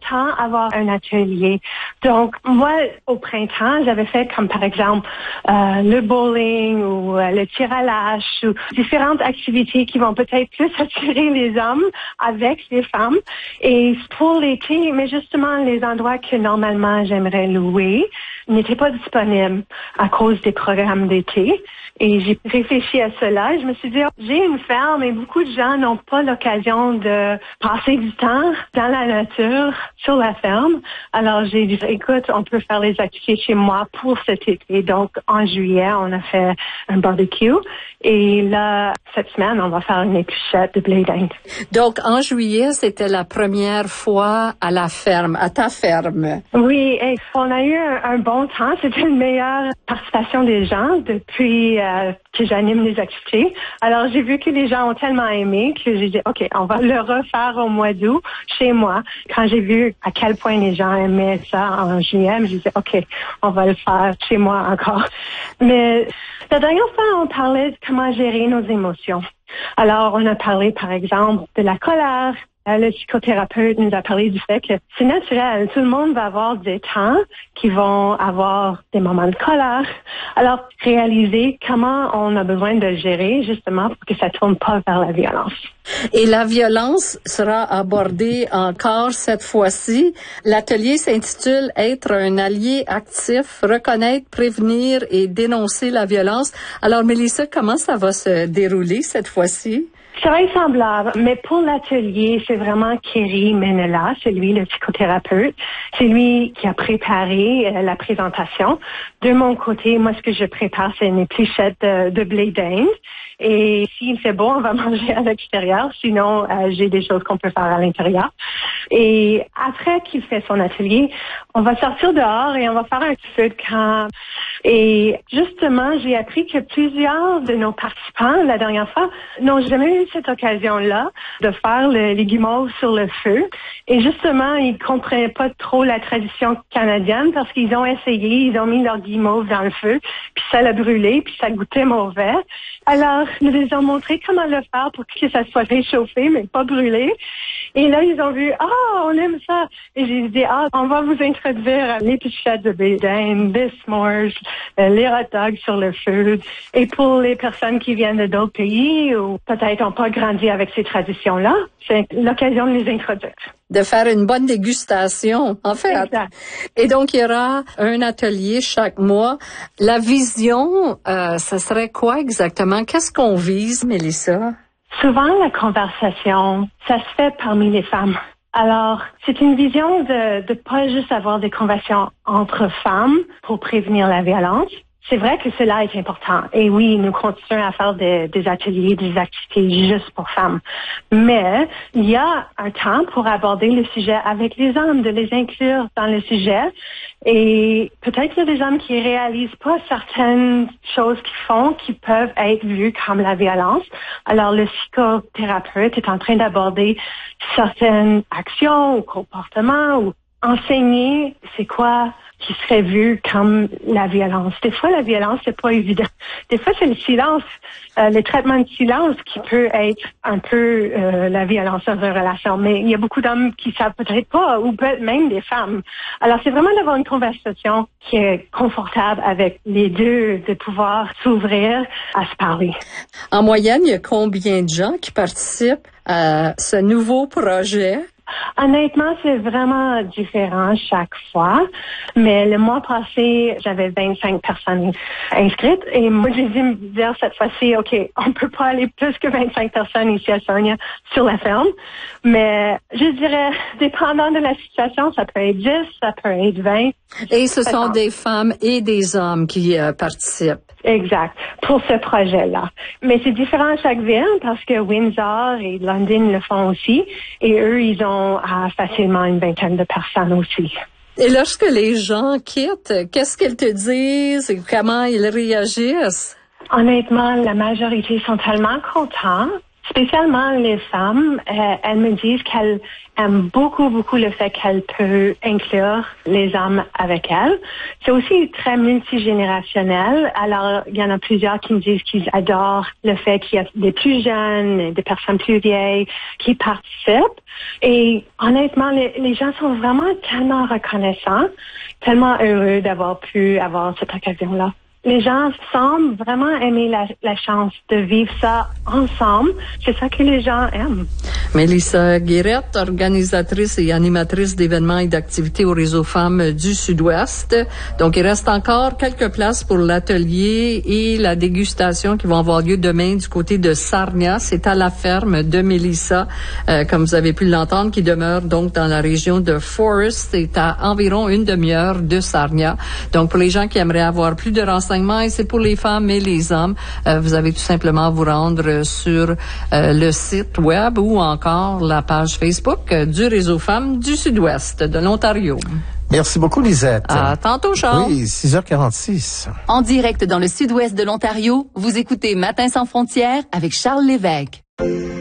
temps avoir un atelier. Donc, moi, au printemps, j'avais fait comme par exemple le bowling ou le tir à l'arche ou différentes activités qui vont peut-être plus attirer les hommes avec les femmes. Et pour l'été, mais justement, les endroits que normalement j'aimerais louer n'étaient pas disponibles à cause des programmes d'été. Et j'ai réfléchi à cela. Je me suis dit, j'ai une ferme et beaucoup de gens n'ont pas l'occasion de passer du temps dans la nature, sur la ferme. Alors, j'ai dit, écoute, on peut faire les activités chez moi pour cet été. Donc, en juillet, on a fait un barbecue. Et là, cette semaine, on va faire une épluchette de blé d'Inde. Donc, en juillet, c'était la première fois à la ferme, à ta ferme. Oui, et on a eu un bon temps. C'était une meilleure participation des gens depuis que j'anime les activités. Alors, j'ai vu que les gens ont tellement aimé que j'ai dit, OK, on va le refaire au mois d'août chez moi. Quand j'ai vu à quel point les gens aimaient ça en juillet, j'ai dit, OK, on va le faire chez moi encore. Mais la dernière fois, on parlait de comment gérer nos émotions. Alors, on a parlé, par exemple, de la colère. Le psychothérapeute nous a parlé du fait que c'est naturel. Tout le monde va avoir des temps qui vont avoir des moments de colère. Alors, réaliser comment on a besoin de gérer justement pour que ça tourne pas vers la violence. Et la violence sera abordée encore cette fois-ci. L'atelier s'intitule « Être un allié actif, reconnaître, prévenir et dénoncer la violence ». Alors, Mélissa, comment ça va se dérouler cette fois-ci? Ça va être semblable, mais pour l'atelier, c'est vraiment Kerry Menela, c'est lui le psychothérapeute. C'est lui qui a préparé la présentation. De mon côté, moi, ce que je prépare, c'est une épluchette de blé d'Inde. Et s'il fait beau, on va manger à l'extérieur. Sinon, j'ai des choses qu'on peut faire à l'intérieur. Et après qu'il fait son atelier, on va sortir dehors et on va faire un feu de camp. Et justement, j'ai appris que plusieurs de nos participants, la dernière fois, n'ont jamais eu cette occasion-là de faire les guimauves sur le feu. Et justement, ils comprenaient pas trop la tradition canadienne parce qu'ils ont essayé, ils ont mis leurs guimauves dans le feu, puis ça l'a brûlé, puis ça goûtait mauvais. Alors, nous les avons montré comment le faire pour que ça soit réchauffé, mais pas brûlé. Et là, ils ont vu, on aime ça. Et j'ai dit, on va vous introduire l'épluchette de blé d'Inde, les s'mores, les hot dogs sur le feu. Et pour les personnes qui viennent d'autres pays ou peut-être n'ont pas grandi avec ces traditions-là, c'est l'occasion de les introduire. De faire une bonne dégustation, en fait. Exact. Et donc, il y aura un atelier chaque mois. La vision, ça serait quoi exactement? Qu'est-ce qu'on vise, Mélissa? Souvent, la conversation, ça se fait parmi les femmes. Alors, c'est une vision de pas juste avoir des conversations entre femmes pour prévenir la violence. C'est vrai que cela est important. Et oui, nous continuons à faire des ateliers, des activités juste pour femmes. Mais il y a un temps pour aborder le sujet avec les hommes, de les inclure dans le sujet. Et peut-être qu'il y a des hommes qui réalisent pas certaines choses qu'ils font qui peuvent être vues comme la violence. Alors, le psychothérapeute est en train d'aborder certaines actions ou comportements ou enseigner c'est quoi qui serait vu comme la violence. Des fois, la violence, c'est pas évident. Des fois, c'est le silence, le traitement de silence qui peut être un peu la violence dans une relation. Mais il y a beaucoup d'hommes qui savent peut-être pas, ou peut-être même des femmes. Alors, c'est vraiment d'avoir une conversation qui est confortable avec les deux, de pouvoir s'ouvrir à se parler. En moyenne, il y a combien de gens qui participent à ce nouveau projet? Honnêtement, c'est vraiment différent chaque fois. Mais le mois passé, j'avais 25 personnes inscrites. Et moi, j'ai dû me dire cette fois-ci, OK, on peut pas aller plus que 25 personnes ici à Sarnia sur la ferme. Mais je dirais, dépendant de la situation, ça peut être 10, ça peut être 20. Et ce sont des femmes et des hommes qui participent. Exact, pour ce projet-là. Mais c'est différent à chaque ville parce que Windsor et London le font aussi. Et eux, ils ont facilement une vingtaine de personnes aussi. Et lorsque les gens quittent, qu'est-ce qu'ils te disent et comment ils réagissent? Honnêtement, la majorité sont tellement contents. Spécialement les femmes, elles me disent qu'elles aiment beaucoup le fait qu'elles peuvent inclure les hommes avec elles. C'est aussi très multigénérationnel. Alors, il y en a plusieurs qui me disent qu'ils adorent le fait qu'il y a des plus jeunes, des personnes plus vieilles qui participent. Et honnêtement, les gens sont vraiment tellement reconnaissants, tellement heureux d'avoir pu avoir cette occasion-là. Les gens semblent vraiment aimer la chance de vivre ça ensemble. C'est ça que les gens aiment. Mélissa Guérette, organisatrice et animatrice d'événements et d'activités au Réseau Femmes du Sud-Ouest. Donc, il reste encore quelques places pour l'atelier et la dégustation qui vont avoir lieu demain du côté de Sarnia. C'est à la ferme de Mélissa, comme vous avez pu l'entendre, qui demeure donc dans la région de Forest. C'est à environ une demi-heure de Sarnia. Donc, pour les gens qui aimeraient avoir plus de renseignements, et c'est pour les femmes et les hommes, vous avez tout simplement à vous rendre sur le site web ou encore la page Facebook du Réseau Femmes du Sud-Ouest de l'Ontario. Merci beaucoup, Lisette. À tantôt, Charles. Oui, 6h46. En direct dans le Sud-Ouest de l'Ontario, vous écoutez Matin sans frontières avec Charles Lévesque.